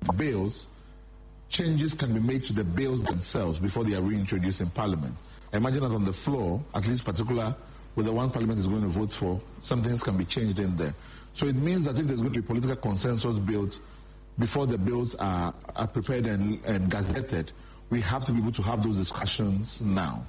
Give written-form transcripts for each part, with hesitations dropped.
bills, changes can be made to the bills themselves before they are reintroduced in Parliament. I imagine that on the floor, at least particular with the one Parliament is going to vote for, some things can be changed in there. So it means that if there's going to be political consensus built before the bills are prepared and gazetted, we have to be able to have those discussions now.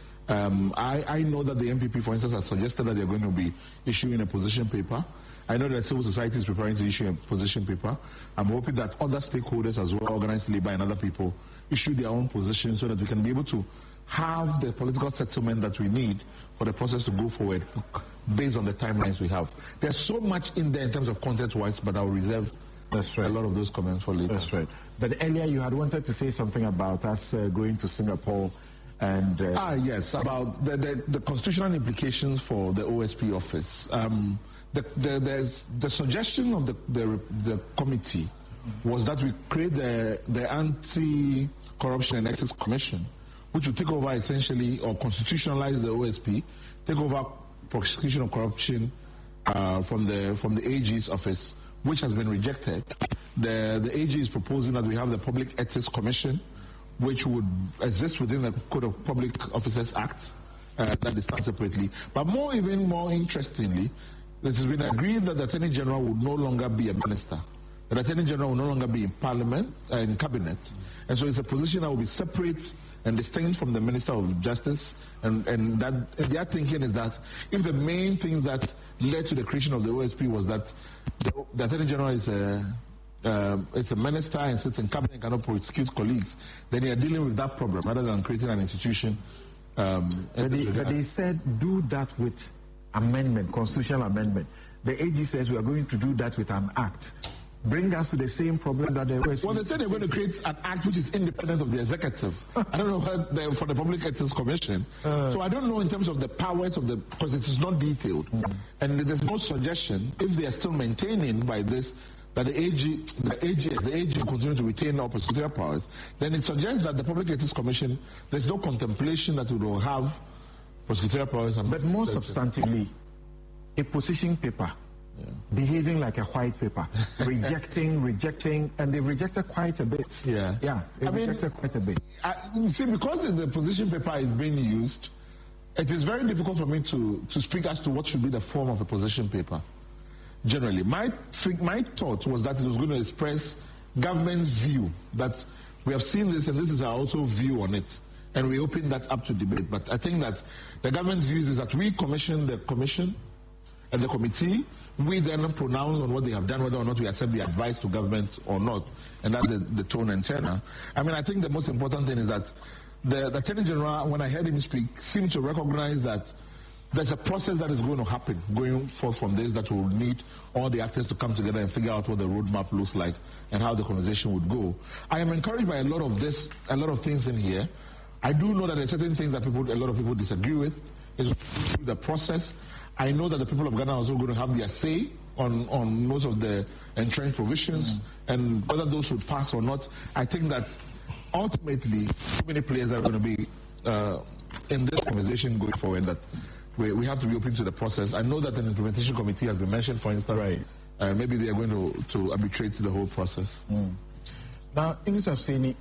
I know that the MPP, for instance, has suggested that they're going to be issuing a position paper. I know that civil society is preparing to issue a position paper. I'm hoping that other stakeholders as well, organized labor and other people, issue their own positions so that we can be able to have the political settlement that we need for the process to go forward based on the timelines we have. There's so much in there in terms of content-wise, but I'll reserve a lot of those comments for later. That's right. But earlier you had wanted to say something about us going to Singapore and... yes, about the constitutional implications for the OSP office. The suggestion of the committee was that we create the Anti-Corruption and Ethics Commission, which will take over essentially or constitutionalize the OSP, take over prosecution of corruption from the AG's office, which has been rejected. The AG is proposing that we have the Public Ethics Commission, which would exist within the Code of Public Officers Act, that is done separately. But even more interestingly, it has been agreed that the Attorney General would no longer be a minister. The Attorney General will no longer be in Parliament, in Cabinet. And so it's a position that will be separate and distinct from the Minister of Justice. And that their thinking is that if the main things that led to the creation of the OSP was that the Attorney General is a minister and sits in Cabinet and cannot prosecute colleagues, then they are dealing with that problem rather than creating an institution. But they said do that with amendment, constitutional amendment. The AG says we are going to do that with an act. Bring us to the same problem that the OSP... Well, they said they're going to create an act which is independent of the executive. I don't know what for the Public Ethics Commission. So I don't know in terms of the powers of the... Because it is not detailed. And there's no suggestion, if they are still maintaining by this, that the AG will continue to retain all prosecutorial powers, then it suggests that the Public Ethics Commission, there's no contemplation that it will have prosecutorial powers. But more substantively, a position paper, behaving like a white paper, rejecting, and they've rejected quite a bit. They've rejected quite a bit. See, because the position paper is being used, it is very difficult for me to speak as to what should be the form of a position paper. Generally, my thought was that it was going to express government's view, that we have seen this and this is our also view on it. And we open that up to debate. But I think that the government's view is that we commission the commission and the committee. We then pronounce on what they have done, whether or not we accept the advice to government or not. And that's the tone and tenor. I mean, I think the most important thing is that the Attorney General, when I heard him speak, seemed to recognize that there's a process that is going to happen going forth from this that will need all the actors to come together and figure out what the roadmap looks like and how the conversation would go. I am encouraged by a lot of things in here. I do know that there are certain things that a lot of people disagree with. Is the process. I know that the people of Ghana are also going to have their say on most of the entrenched provisions and whether those would pass or not. I think that ultimately, too many players are going to be in this conversation going forward, that we have to be open to the process. I know that an implementation committee has been mentioned, for instance. Right. Maybe they are going to arbitrate the whole process. Now, Idris Afseni,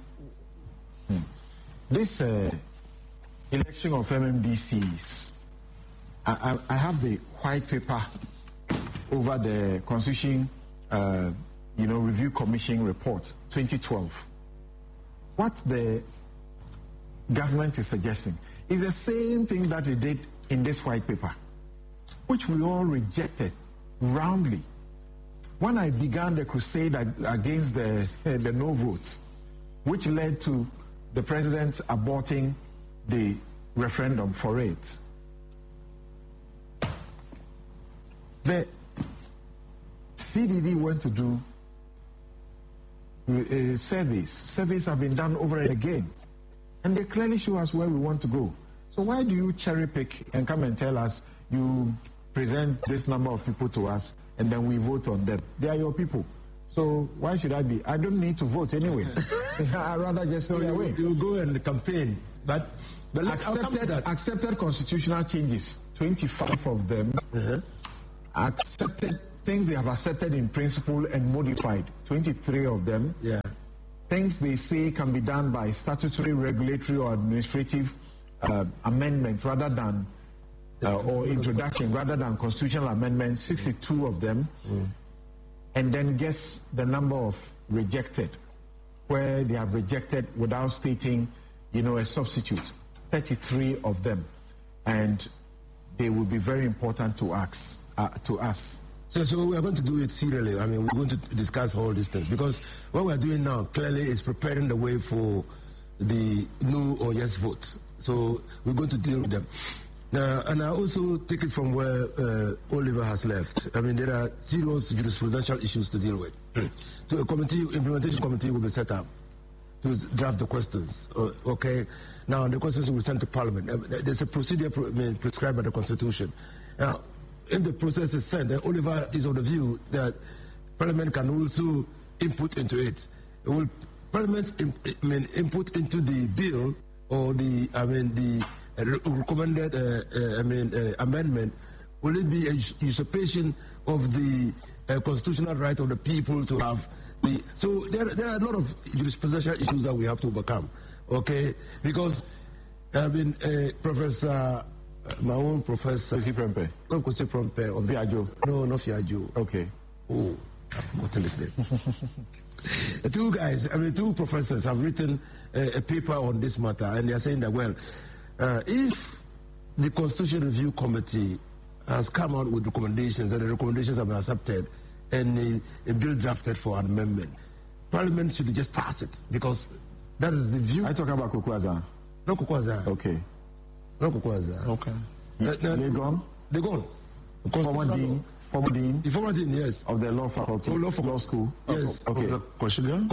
this election of MMDCs, I have the white paper over the Constitution Review Commission report 2012. What the government is suggesting is the same thing that they did in this white paper, which we all rejected roundly. When I began the crusade against the no votes, which led to the president aborting the referendum for it, the CDD went to do surveys. Surveys have been done over and again, and they clearly show us where we want to go. So why do you cherry pick and come and tell us you present this number of people to us and then we vote on them? They are your people. So why should I be? I don't need to vote anyway. I'd rather just stay away. You go and campaign, but accepted constitutional changes, 25 of them, accepted things they have accepted in principle and modified, 23 of them. Yeah. Things they say can be done by statutory, regulatory, or administrative amendment rather than, or introduction rather than constitutional amendment, 62 of them. And then guess the number of rejected, where they have rejected without stating, a substitute, 33 of them. And they will be very important to us. So we are going to do it serially. I mean, we're going to discuss all these things because what we are doing now clearly is preparing the way for the no or yes vote. So we're going to deal with them. Now, and I also take it from where Oliver has left. I mean, there are serious jurisprudential issues to deal with. So a implementation committee will be set up to draft the questions. Okay. Now, the questions will be sent to Parliament. There's a procedure prescribed by the Constitution. Now, if the process is sent, then Oliver is of the view that Parliament can also input into it. Will Parliament's input into the bill or the recommended amendment, will it be a usurpation of the constitutional right of the people to have the? So there are a lot of jurisprudential issues that we have to overcome. Okay, because Professor. My own professor. Kwesi Prempeh. Not Kwesi Prempeh. Of Fiajo. No, not Fiajo. Okay. Oh, I've forgotten his name. Two professors have written a paper on this matter, and they are saying that, well, if the Constitution Review Committee has come out with recommendations, and the recommendations have been accepted, and a bill drafted for an amendment, Parliament should just pass it, because that is the view. I talk about Kukwasa. No Kukwasa. Okay. No Kukwasa. Okay. They're gone? They're gone. Former dean, the former dean, yes. Of the law faculty, law school. Yes. Okay. Koshiga?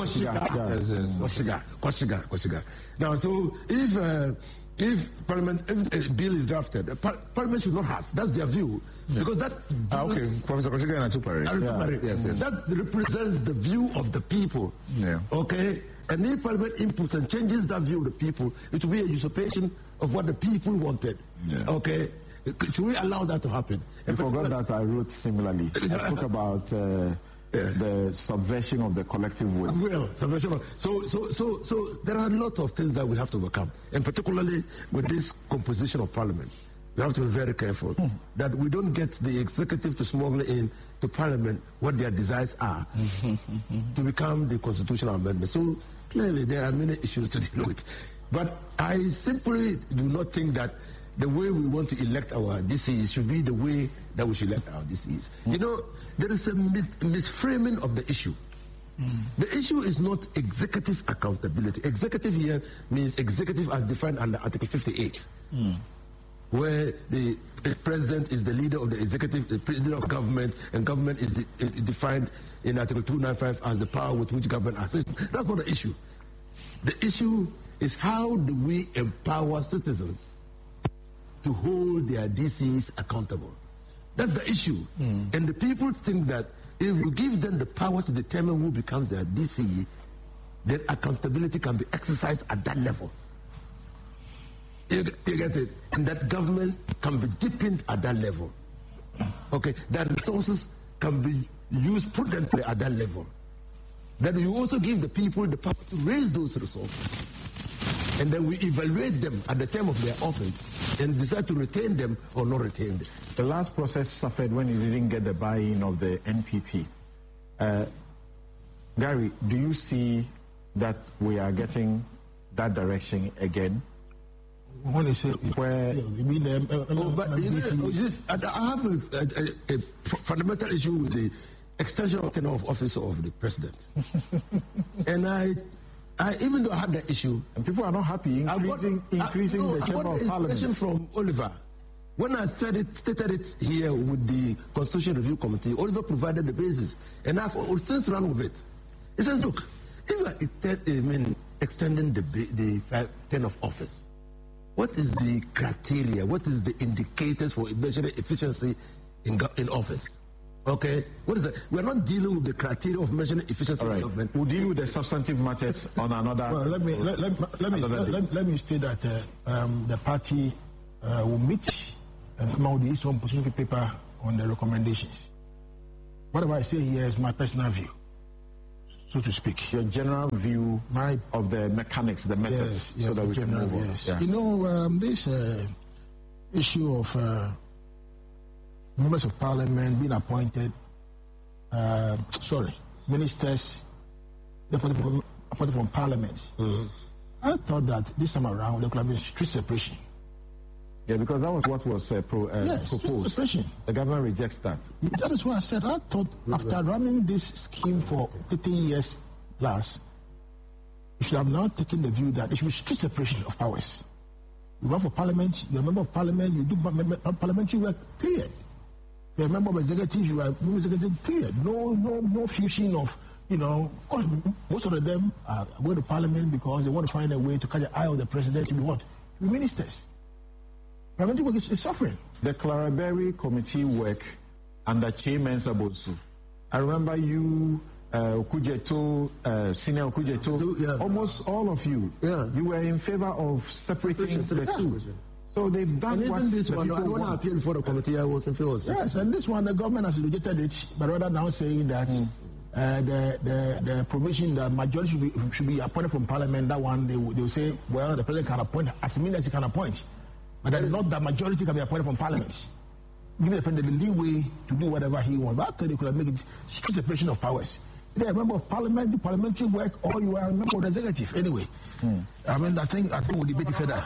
Koshiga. Now, so if a bill is drafted, Parliament should not have. That's their view. Because that... okay, Professor Koshiga and Atupare. Yes. That represents the view of the people. Yeah. Okay? And if Parliament inputs and changes that view of the people, it will be a usurpation of what the people wanted. Yeah. Okay? Should we allow that to happen? You forgot that I wrote similarly. I spoke about the subversion of the collective will. Well, subversion of, so there are a lot of things that we have to overcome, and particularly with this composition of Parliament. We have to be very careful that we don't get the executive to smuggle in to Parliament what their desires are to become the constitutional amendment. So clearly there are many issues to deal with. But I simply do not think that the way we want to elect our DCs should be the way that we should elect our DCs. There is a misframing of the issue. The issue is not executive accountability. Executive here means executive as defined under Article 58. Where the president is the leader of the executive, the president of government, and government is defined in Article 295 as the power with which government acts. That's not the issue. The issue is how do we empower citizens to hold their DCs accountable. That's the issue. And the people think that if you give them the power to determine who becomes their DCE, then accountability can be exercised at that level. You get it? And that government can be deepened at that level. Okay? That resources can be used prudently at that level. That you also give the people the power to raise those resources. And then we evaluate them at the time of their office and decide to retain them or not retain them. The last process suffered when you didn't get the buy-in of the NPP. Gary, do you see that we are getting that direction again? When you say where you mean I have a fundamental issue with the extension of tenure of office of the president. And I even though I had that issue, and people are not happy increasing the term of Parliament. From Oliver, when I stated it here with the Constitution Review Committee, Oliver provided the basis, and I've since run with it. He says, look, if you extending the term of office, what is the criteria? What is the indicators for measuring efficiency in office? Okay, what is that? We're not dealing with the criteria of measuring efficiency in government. We'll deal with the substantive matters on another. Well, let me state that the party will meet and come out with its own position paper on the recommendations. whatever I say here is my personal view, so to speak. Your general view of the mechanics, the methods, so that we can move on. Yes. Yeah. You know, this issue of members of parliament being appointed, ministers appointed from parliament. Mm-hmm. I thought that this time around there could have been strict separation. Yeah, because that was what was proposed. The government rejects that. That is what I said. I thought after running this scheme for 30 years plus, you should have now taken the view that there should be strict separation of powers. You run for parliament, you're a member of parliament, you do parliamentary work, period. You're a member of executive, you are a member of executive, period. No fusion of, because most of them are going to parliament because they want to find a way to catch the eye of the president to be what? To be ministers. Parliamentary work is suffering. The Clara Berry committee work under Chairman Sabonsu. I remember you, Okujeto, Senior Okujeto, almost all of you, you were in favor of separating the two. So they've done what this the one, people when I appealed before the committee, I was in favor of it. Yes, and this one, the government has rejected it, but rather now saying that the provision that majority should be appointed from parliament, that one, they will say, well, the president can appoint as many as he can appoint. But then not that majority can be appointed from parliament. Give the president the leeway to do whatever he wants. But after they could have made it strict separation of powers. If you're a member of parliament, do parliamentary work, or you are a member of the executive. Anyway, I think we'll debate it further.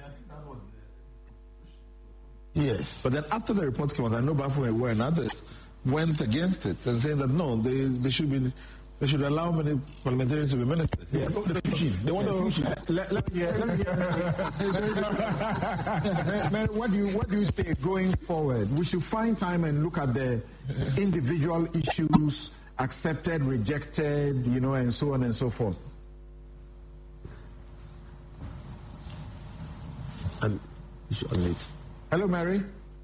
Yes. But then after the report came out, I know Bafo and others went against it and saying that no, they should allow many parliamentarians to be ministers. Yes. The fusion. They want the fusion. Man, what do you say going forward? We should find time and look at the individual issues, accepted, rejected, and so on and so forth. And you should unmute. Hello, Mary.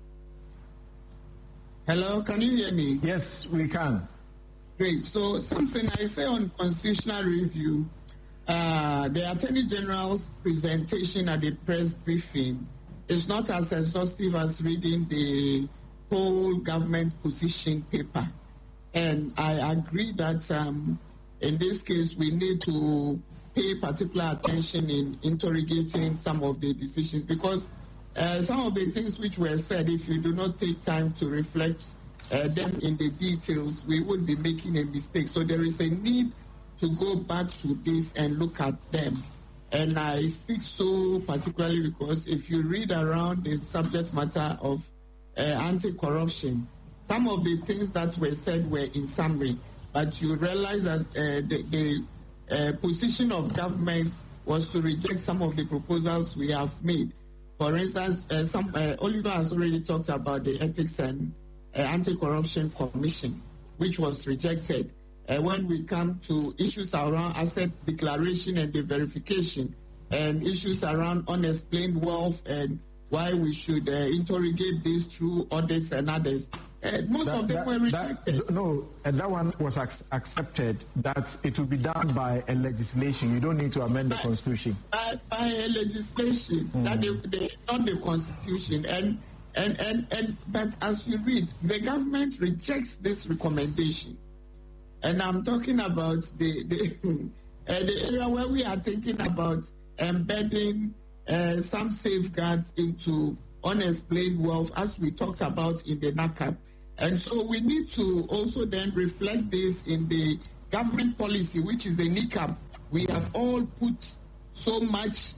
Hello, can you hear me? Yes, we can. Great. So something I say on constitutional review, the Attorney General's presentation at the press briefing is not as exhaustive as reading the whole government position paper. And I agree that in this case we need to pay particular attention in interrogating some of the decisions, because some of the things which were said, if you do not take time to reflect them in the details, we would be making a mistake. So there is a need to go back to this and look at them. And I speak so particularly because if you read around the subject matter of anti-corruption, some of the things that were said were in summary, but you realize that the position of government was to reject some of the proposals we have made. For instance, Oliver has already talked about the Ethics and Anti-Corruption Commission, which was rejected. When we come to issues around asset declaration and the verification, and issues around unexplained wealth and why we should interrogate this through audits and others, most of them were rejected. That one was accepted, that it will be done by a legislation. You don't need to amend the constitution. By a legislation, that they, not the constitution. But as you read, the government rejects this recommendation. And I'm talking about the area where we are thinking about embedding some safeguards into unexplained wealth, as we talked about in the NACAP. And so we need to also then reflect this in the government policy, which is the NICAP. We have all put so much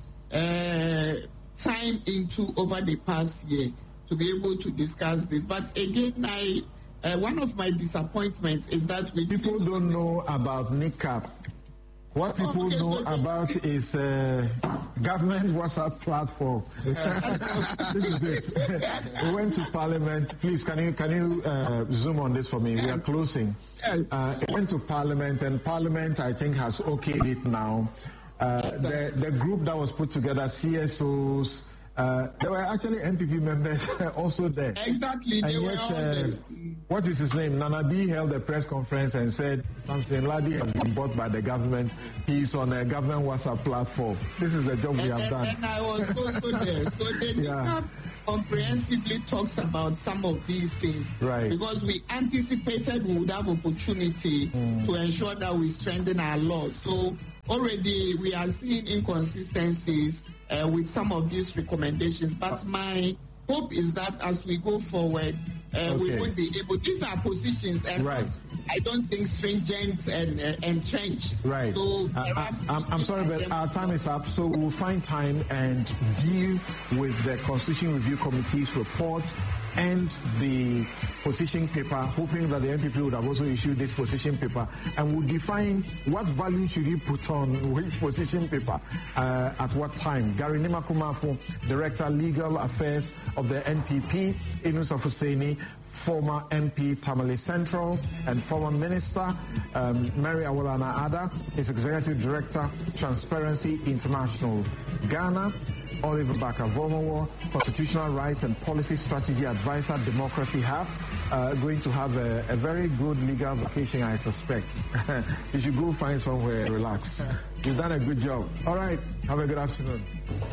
time into over the past year to be able to discuss this. But again, one of my disappointments is that people don't know about NICAP. What people know about is government WhatsApp platform. This is it. We went to Parliament. Please, can you zoom on this for me? We are closing. It went to Parliament, and Parliament, I think, has okayed it now. The group that was put together, CSOs, there were actually NPP members also there. Exactly, and they yet, were all there. What is his name? Nana B held a press conference and said something. Ladi has been bought by the government. He's on a government WhatsApp platform. This is the job we have done. And I was also there. So comprehensively talks about some of these things. Right. Because we anticipated we would have opportunity to ensure that we strengthen our laws. So already we are seeing inconsistencies with some of these recommendations. But my hope is that as we go forward, we would be able. These are positions, and I don't think stringent and entrenched. Right. So perhaps I'm sorry, but our time is up. So we'll find time and deal with the Constitution Review Committee's report and the position paper, hoping that the NPP would have also issued this position paper, and we'll define what value should he put on which position paper at what time. Gary Nimakumafo, Director Legal Affairs of the NPP, Inus Afuseni, former MP Tamale Central, and former Minister Mary Awolana Ada is Executive Director, Transparency International Ghana. Oliver Bakavomowo, Constitutional Rights and Policy Strategy Advisor, Democracy Hub, going to have a very good legal vacation, I suspect. You should go find somewhere and relax. You've done a good job. All right, have a good afternoon.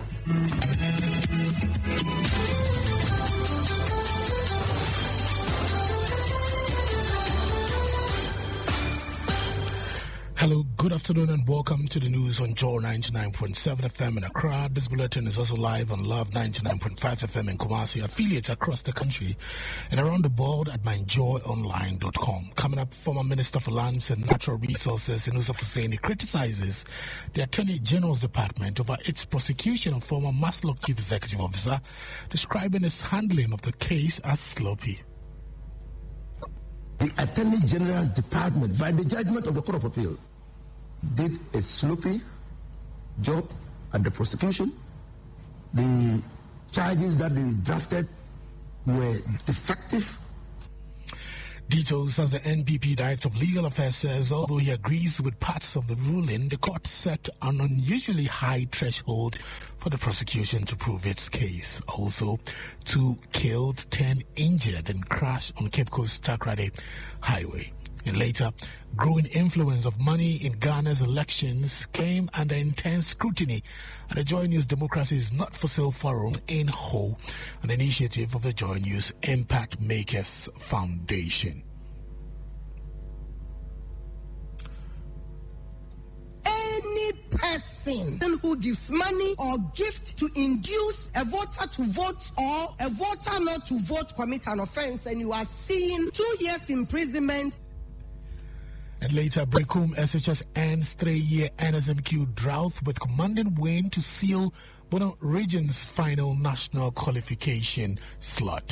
Hello, good afternoon and welcome to the news on Joy 99.7 FM in Accra. This bulletin is also live on Love 99.5 FM in Kumasi, affiliates across the country and around the world at myjoyonline.com. Coming up, former Minister for Lands and Natural Resources, Inus Afuseni, criticizes the Attorney General's Department over its prosecution of former Maslock Chief Executive Officer, describing its handling of the case as sloppy. The Attorney General's Department, by the judgment of the Court of Appeal, did a sloppy job at the prosecution. The charges that they drafted were defective. Details as the NPP Director of Legal Affairs says, although he agrees with parts of the ruling, the court set an unusually high threshold for the prosecution to prove its case. Also, 2 killed, 10 injured and crashed on Cape Coast Takoradi Highway. And later, growing influence of money in Ghana's elections came under intense scrutiny at the Joy News Democracy is Not for Sale Forum in Ho, an initiative of the Joy News Impact Makers Foundation. Any person who gives money or gift to induce a voter to vote or a voter not to vote commit an offense, and you are seeing 2 years imprisonment. And later, Brekum SHS ends 3-year NSMQ drought with commanding win to seal Bono Region's final national qualification slot.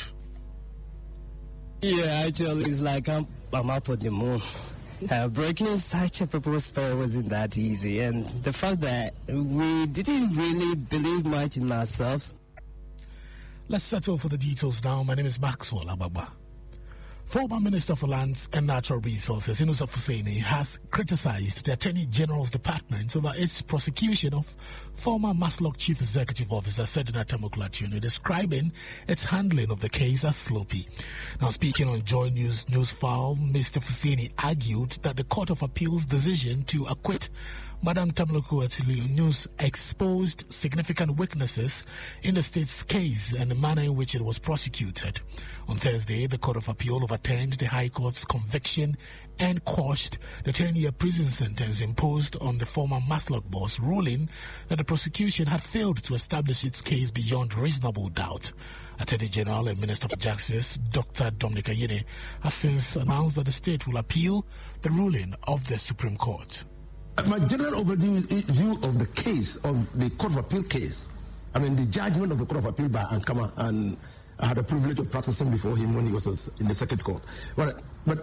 Yeah, actually, it's like I'm up on the moon. Breaking such a proposed spell wasn't that easy, and the fact that we didn't really believe much in ourselves. Let's settle for the details now. My name is Maxwell Ababa. Former Minister for Lands and Natural Resources, Inus Afuseni, has criticized the Attorney General's Department over its prosecution of former Maslock Chief Executive Officer Sedina Temuklatiunu, describing its handling of the case as sloppy. Now, speaking on Joy News File, Mr. Afuseni argued that the Court of Appeal's decision to acquit Madam Temuklatiunu exposed significant weaknesses in the state's case and the manner in which it was prosecuted. On Thursday, the Court of Appeal overturned the High Court's conviction and quashed the 10-year prison sentence imposed on the former Maslock boss, ruling that the prosecution had failed to establish its case beyond reasonable doubt. Attorney General and Minister for Justice, Dr. Dominic Ayine, has since announced that the state will appeal the ruling of the Supreme Court. My general overview of the case, of the Court of Appeal case, the judgment of the Court of Appeal by Ankama, and I had the privilege of practicing before him when he was in the Circuit Court. But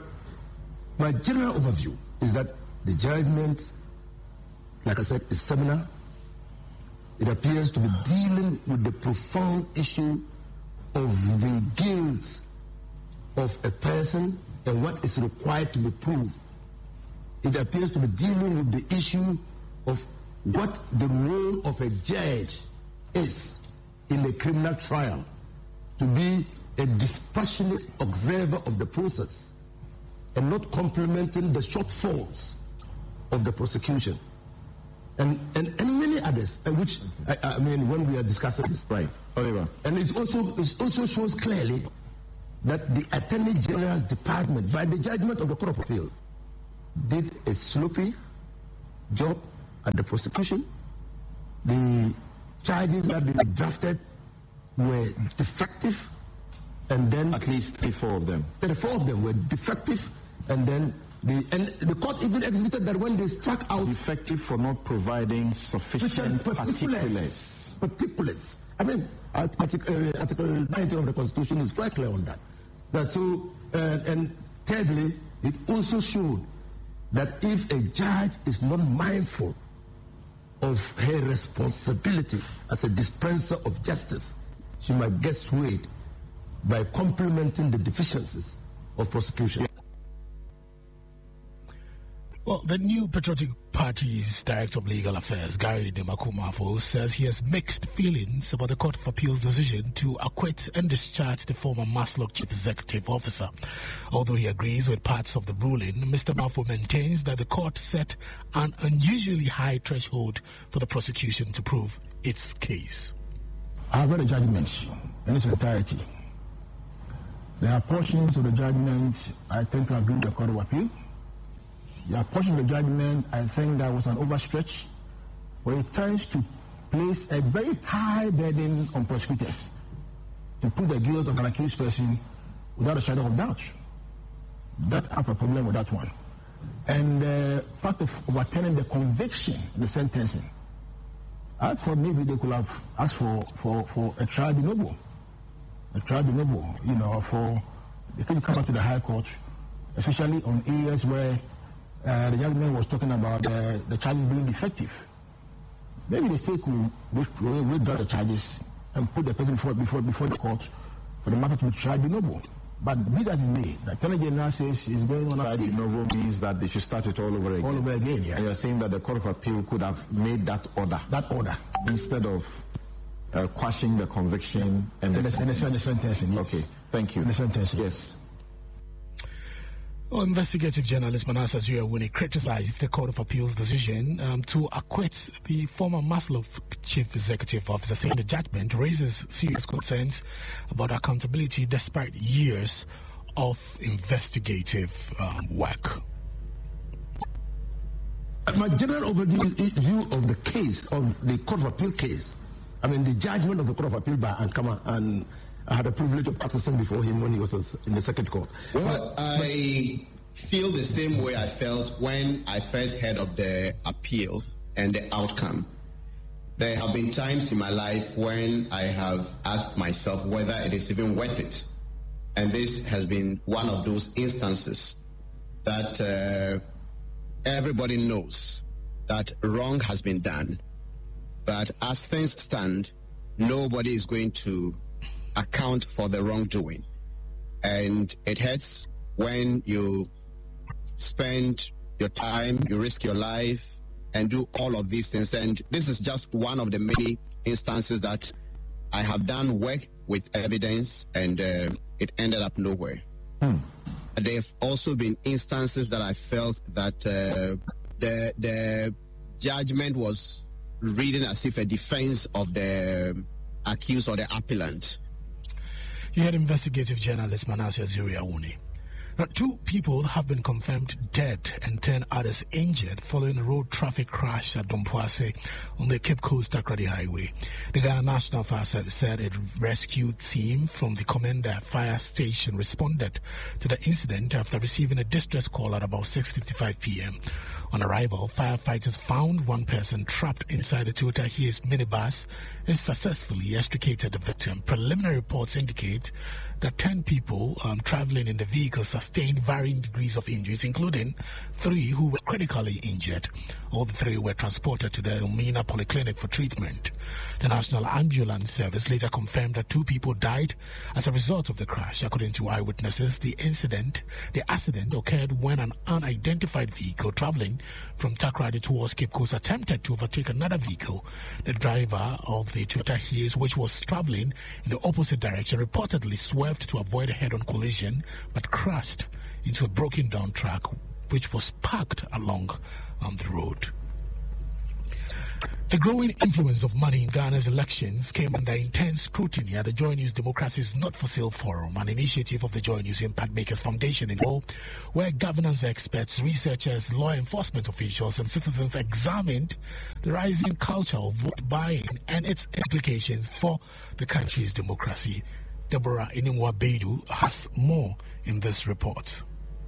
my general overview is that the judgment, like I said, is seminal. It appears to be dealing with the profound issue of the guilt of a person and what is required to be proved. It appears to be dealing with the issue of what the role of a judge is in a criminal trial, to be a dispassionate observer of the process and not complementing the shortfalls of the prosecution. and many others, which I mean, when we are discussing this, Right, Oliver. and it also shows clearly that the Attorney General's department, by the judgment of the Court of Appeal, did a sloppy job at the prosecution. The charges that they drafted were defective, and then At least 3-4 of them. 34 of them were defective, and then the court even exhibited that when they struck out Effective for not providing sufficient particulars. Particulars. I mean, Article 19 of the Constitution is quite clear on that. And thirdly, it also showed that if a judge is not mindful of her responsibility as a dispenser of justice, she might get swayed by complementing the deficiencies of prosecution. Well, the new Patriotic Party's Director of Legal Affairs, Gary Demakumafo, says he has mixed feelings about the Court of Appeal's decision to acquit and discharge the former Maslock Chief Executive Officer. Although he agrees with parts of the ruling, Mr. Mafo maintains that the court set an unusually high threshold for the prosecution to prove its case. I have read the judgment in its entirety. There are portions of the judgment I tend to agree with the Court of Appeal. There are portions of the judgment I think that was an overstretch, where it tends to place a very high burden on prosecutors to prove the guilt of an accused person without a shadow of doubt. That I have a problem with that one. And the fact of overturning the conviction in the sentencing, I thought maybe they could have asked for a trial de novo. A trial de novo, they could come back to the High Court, especially on areas where the judgment was talking about the charges being defective. Maybe the state could withdraw the charges and put the person before the court for the matter to be tried de novo. But be that in may, the Attorney General says is going on. Tried de novo means that they should start it all over again. All over again, yeah. And you're saying that the Court of Appeal could have made that order. That order. Instead of quashing the conviction and the sentencing. Yes. Okay, thank you. And the sentencing. Yes. Well, investigative journalist Manasseh Zuriawuni criticized the Court of Appeal's decision to acquit the former Maslow Chief Executive Officer, saying the judgment raises serious concerns about accountability despite years of investigative work. My general overview of the case, of the Court of Appeal case, I mean the judgment of the Court of Appeal by Ankama, and I had the privilege of practicing before him when he was in the Second Court. Well, I feel the same way I felt when I first heard of the appeal and the outcome. There have been times in my life when I have asked myself whether it is even worth it. And this has been one of those instances that everybody knows that wrong has been done. But as things stand, nobody is going to account for the wrongdoing. And it hurts when you spend your time, you risk your life, and do all of these things. And this is just one of the many instances that I have done work with evidence, and it ended up nowhere. There have also been instances that I felt that the judgment was reading as if a defense of the accused or the appellant. You had investigative journalist Manasseh Zuriawuni. Now, 2 people have been confirmed dead and 10 others injured following a road traffic crash at Dompoase on the Cape Coast Takoradi Highway. The Ghana National Fire Service said a rescue team from the Commander Fire Station responded to the incident after receiving a distress call at about 6:55 p.m. On arrival, firefighters found one person trapped inside the Toyota Hiace minibus and successfully extricated the victim. Preliminary reports indicate that 10 people traveling in the vehicle sustained varying degrees of injuries, including 3 who were critically injured. All the 3 were transported to the Elmina Polyclinic for treatment. The National Ambulance Service later confirmed that 2 people died as a result of the crash. According to eyewitnesses, the accident occurred when an unidentified vehicle traveling from Takoradi towards Cape Coast attempted to overtake another vehicle. The driver of the Toyota Hiace, which was traveling in the opposite direction, reportedly swerved to avoid a head-on collision but crashed into a broken-down truck which was parked along the road. The growing influence of money in Ghana's elections came under intense scrutiny at the Joy News Democracy is Not for Sale Forum, an initiative of the Joy News Impact Makers Foundation in Ho, where governance experts, researchers, law enforcement officials, and citizens examined the rising culture of vote buying and its implications for the country's democracy. Deborah Inimwa-Beidu has more in this report.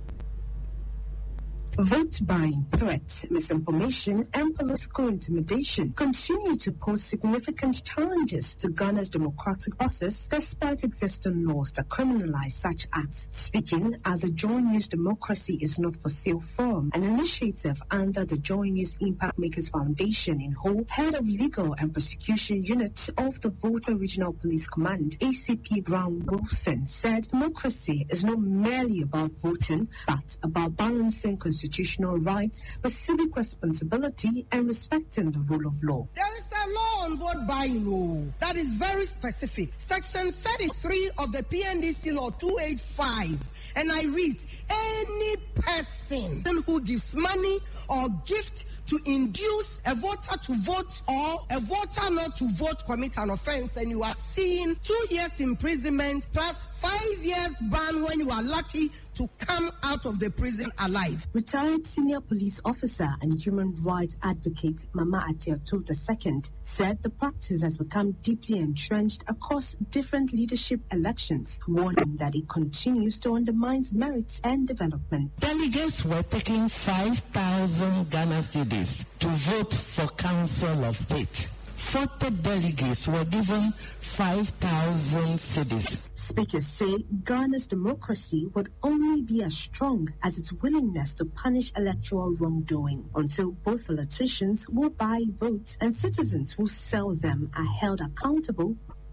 Vote buying, threats, misinformation, and political intimidation continue to pose significant challenges to Ghana's democratic process despite existing laws that criminalize such acts. Speaking at the Joy News Democracy is Not for Sale Forum, an initiative under the Joy News Impact Makers Foundation in Ho, head of Legal and Prosecution Unit of the Volta Regional Police Command, ACP Brown Wilson, said democracy is not merely about voting, but about balancing constitutional rights with civic responsibility and respecting the rule of law. There is a law on vote buying that is very specific. Section 33 of the PNDC Law 285. And I read, any person who gives money or gift to induce a voter to vote or a voter not to vote commit an offense, and you are seeing 2 years imprisonment plus 5 years ban when you are lucky to come out of the prison alive. Retired senior police officer and human rights advocate Mama Atiato II said the practice has become deeply entrenched across different leadership elections, warning that it continues to undermine merits and development. Delegates were taking 5,000 Ghana cedis to vote for Council of State. 40 delegates were given 5,000 cedis. Speakers say Ghana's democracy would only be as strong as its willingness to punish electoral wrongdoing until both politicians will buy votes and citizens who sell them are held accountable.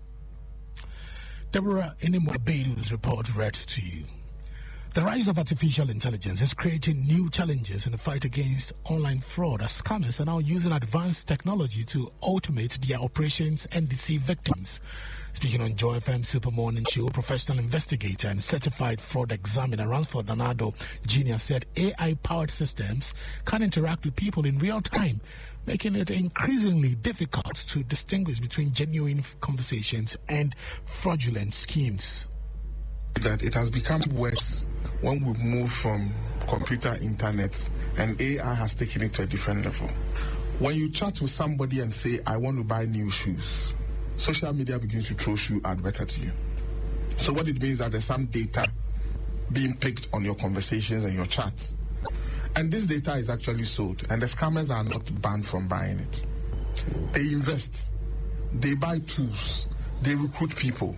Deborah Inimwa-Beidu's report read to you. The rise of artificial intelligence is creating new challenges in the fight against online fraud, as scammers are now using advanced technology to automate their operations and deceive victims. Speaking on Joy FM Super Morning Show, professional investigator and certified fraud examiner Ransford Nanado Jr. said AI-powered systems can interact with people in real time, making it increasingly difficult to distinguish between genuine conversations and fraudulent schemes. That it has become worse when we move from computer internet and AI has taken it to a different level. When you chat with somebody and say, I want to buy new shoes, social media begins to throw shoe adverts at you. So what it means is that there's some data being picked on your conversations and your chats. And this data is actually sold, and the scammers are not banned from buying it. They invest, they buy tools, they recruit people.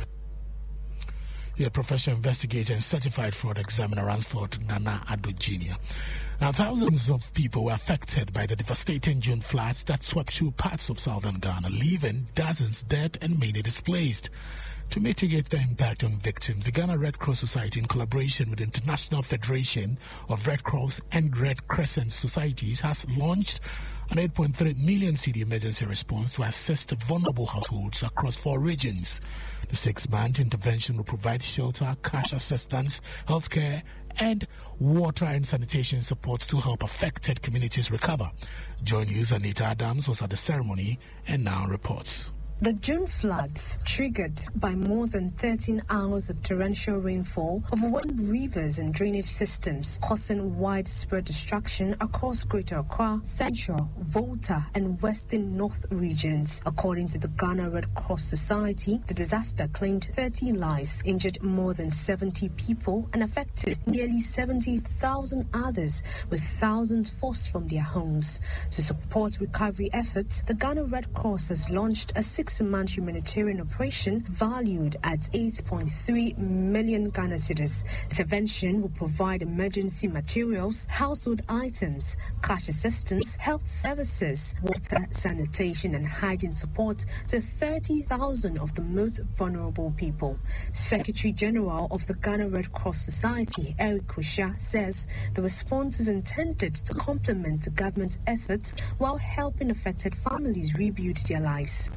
You're a professional investigator and certified fraud examiner Ransford Nanado Jr. Now, thousands of people were affected by the devastating June floods that swept through parts of southern Ghana, leaving dozens dead and many displaced. To mitigate the impact on victims, the Ghana Red Cross Society, in collaboration with the International Federation of Red Cross and Red Crescent Societies, has launched an 8.3 million cedi emergency response to assist vulnerable households across 4 regions. The 6-month intervention will provide shelter, cash assistance, healthcare, and water and sanitation support to help affected communities recover. Joy News' Anita Adams was at the ceremony and now reports. The June floods, triggered by more than 13 hours of torrential rainfall, overwhelmed rivers and drainage systems, causing widespread destruction across Greater Accra, Central, Volta, and Western North regions. According to the Ghana Red Cross Society, the disaster claimed 30 lives, injured more than 70 people, and affected nearly 70,000 others, with thousands forced from their homes. To support recovery efforts, the Ghana Red Cross has launched a 6-month humanitarian operation valued at 8.3 million Ghana cedis. Intervention will provide emergency materials, household items, cash assistance, health services, water, sanitation, and hygiene support to 30,000 of the most vulnerable people. Secretary General of the Ghana Red Cross Society, Eric Kusha, says the response is intended to complement the government's efforts while helping affected families rebuild their lives. The operation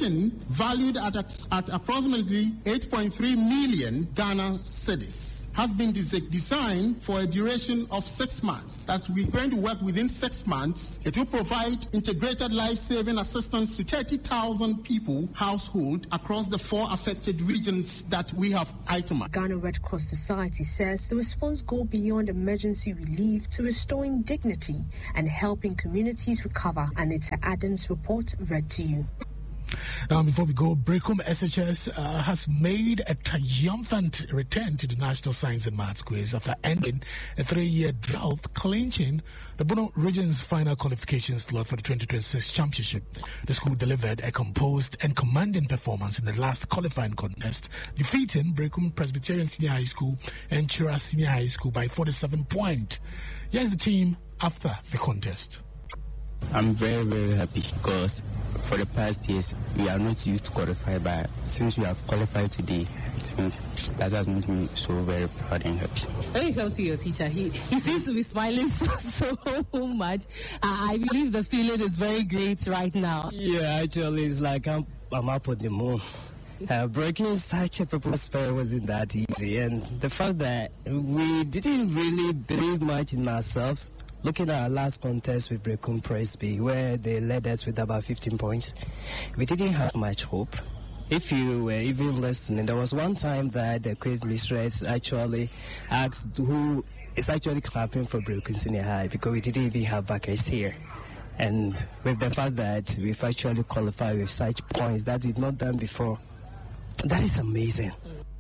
competition, valued at approximately 8.3 million Ghana cedis, has been designed for a duration of 6 months. As we're going to work within 6 months, it will provide integrated life-saving assistance to 30,000 people, household, across the 4 affected regions that we have itemized. Ghana Red Cross Society says the response goes beyond emergency relief to restoring dignity and helping communities recover. Anita Adams' report read to you. Now, before we go, Brekum SHS has made a triumphant return to the National Science and Maths Quiz after ending a 3-year drought, clinching the Bono Region's final qualification slot for the 2026 championship. The school delivered a composed and commanding performance in the last qualifying contest, defeating Brekum Presbyterian Senior High School and Chira Senior High School by 47 points. Here's the team after the contest. I'm very, very happy because for the past years we are not used to qualify, but since we have qualified today, I think that has made me so very proud and happy. Let me come to your teacher. He seems to be smiling so much. I believe the feeling is very great right now. Yeah, actually, it's like I'm up on the moon. Breaking such a purpose spell wasn't that easy, and the fact that we didn't really believe much in ourselves. Looking at our last contest with Brekum Presby, where they led us with about 15 points, we didn't have much hope. If you were even listening, there was one time that the quiz mistress actually asked who is actually clapping for Brekum Senior High, because we didn't even have backers here. And with the fact that we've actually qualified with such points that we've not done before, that is amazing.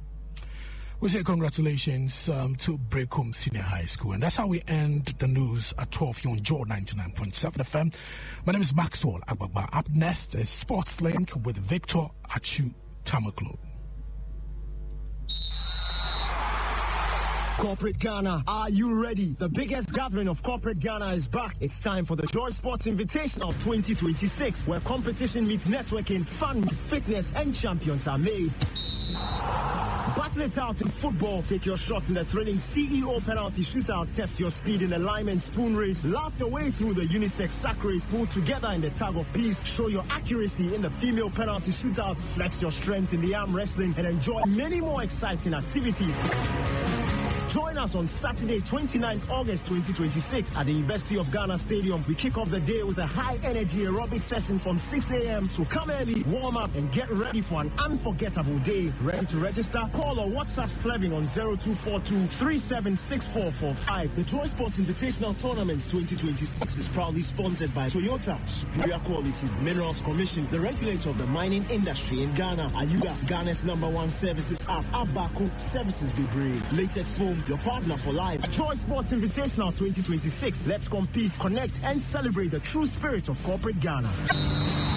We say congratulations to Brekum Senior High School. And that's how we end the news at 12 here on Joe 99.7 FM. My name is Maxwell Agbagba. Up next is Sports Link with Victor Achu Tamaklo. Corporate Ghana, are you ready? The biggest gathering of Corporate Ghana is back. It's time for the Joy Sports Invitational 2026, where competition meets networking, fun meets fitness, and champions are made. Battle it out in football. Take your shot in the thrilling CEO penalty shootout. Test your speed in the lineman spoon race. Laugh your way through the unisex sack race. Pull together in the tug of peace. Show your accuracy in the female penalty shootout. Flex your strength in the arm wrestling and enjoy many more exciting activities. Join us on Saturday, 29th August 2026 at the University of Ghana Stadium. We kick off the day with a high-energy aerobic session from 6 a.m. So come early, warm up, and get ready for an unforgettable day. Ready to register? Call or WhatsApp Sleving on 0242-376445. The Joy Sports Invitational Tournament 2026 is proudly sponsored by Toyota, Superior Quality, Minerals Commission, the regulator of the mining industry in Ghana, Ayuga, Ghana's #1 services app, Abaco, Services Be Brave, Latex Foam, your partner for life. Joy Sports Invitational 2026. Let's compete, connect, and celebrate the true spirit of Corporate Ghana.